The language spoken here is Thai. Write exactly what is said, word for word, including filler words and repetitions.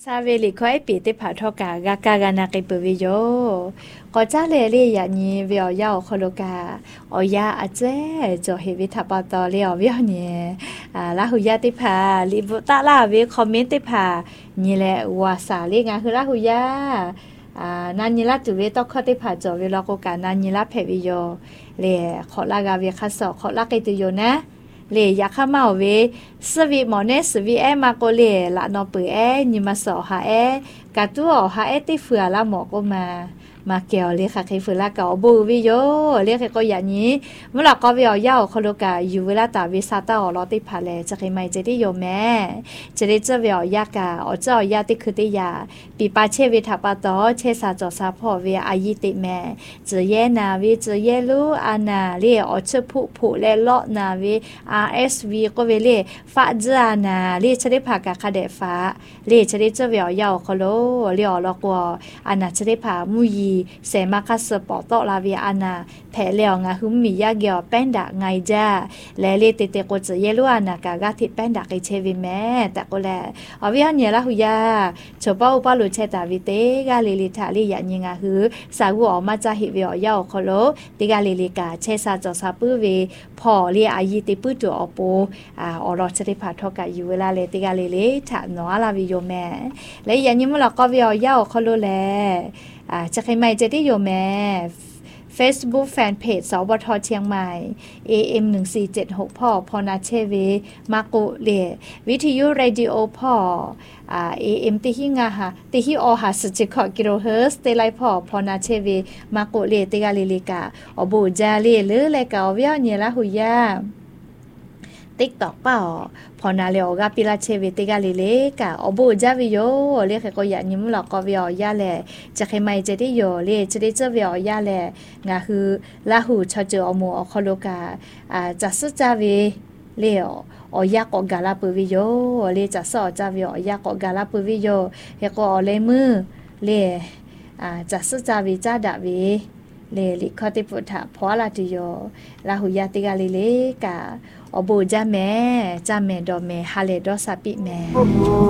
ซาเวลิคอยปีติผาทอกากากากานากิปวิโยก็จ้าเลเลียนี้เวียวยาวคโลกาออยาอาเจจอเฮวิทัปตอเลียวเวียเนี่ยอ่าลาหุยาติผาลิบุตะลาเวคอมเมนต์ติผานี่แหละวาสาเลงาคือลาหุยาอ่านันยิลาตุเวตอคติผาจอเวลาโกกานันยิลาเพวิโยเลขอลากาเวคัสสอขอลากิตุโยนะเลยอยากข้ามาเวสวีหมอเนสวีเอมาโกเลละนอปือเอนิมาสอหาเอกาตัวหาเอติเฟือละหมอก็มามาเกี่ยวเลยค่ะใครเฟือละเก่าบูวิโยเรียกก็อย่างนี้เมื่อเราก็เวียวยาวเขาโลกาอยู่เวลาตาวิซาตาอรอติพาเลจะใครไม่จะได้โยแม่จะได้เจ้าเวียวยากาอ๋อเจ้ายาติคือติยาปีปาเชวิทัปตอเชสาจอซาพ่อเวียอายิติแม่จะเยนาวิจะเยลูอานาเรียอ๋อเชผู้ผู้เลเลาะนาวิ อาร์ เอส วี ก็เวเลฟ้าเจานาเรียจะได้ผ่ากาคาเดฟ้าเรียจะได้เจ้าเวียวยาวเขาโลเรียอ๋อลอกว่าอานาจะได้ผ่ามุยเสมาคัสปอร์ตลาเวียอานาแผลแล้วงาหุมมียาเกียวแป้นดักไงจ้าและเลเตเตโกจะเยลูอานากากาทิแป้นดักไอเชวิแม่แต่ก็แลอวิอันเยละหุยาชอบอุปาลุเชตาวิเตกาลิลิทาลิยานิงาหือสาวออกมาจากหิเวียวยาวคโลติกาลิลิกาเชซาจอซาปื้อเวพอเรียอายิติปื้อตัวอโปอ่าอรอชริพาทอกาอยู่เวลาเลติกาลิลิถานอลาวิโยแม่และยานิมละก็เวียวยาวคโลแลอ่าจะใครไม่จะได้โยแม่ Facebook Fanpage สวทเชียงใหม่ เอ เอ็ม หนึ่งสี่เจ็ดหก พ่อพอนาเชเวมาโกเลวิทยุเรดิโอพ่ออ่า เอ เอ็ม ติหิงาหาติหิออหาสจิคอกิโลเฮิร์ตเตไลพ่อพอนาเชเวมาโกเลติกาลิลิกาอบูจาเลหรือเลกาเวียเนละหุยาติ๊กตอกเปล่าพอนาเลโอกาปิลาเชเวติกาลิเลกาอบูจาวิโยเรียกก็อย่างนี้มุลก็วิอยาแลจะใครไม่จะได้โยเรียจะได้เจอวิอยาแลงาคือลาหูชอเจออมูอคโลกาอ่าจัสจาวิเลโออยากอกาลาปุวิโยเลจัสอจาวิอยากอกาลาปุวิโยเฮก็เลมือเลอ่าจัสจาวิจาดาวิเลลิคอติปุถะพอลาติโยลาหูยาติกาลิเลกาอบูจาแม่จาแม่ดอแม่ฮาเลดอซาปิแม่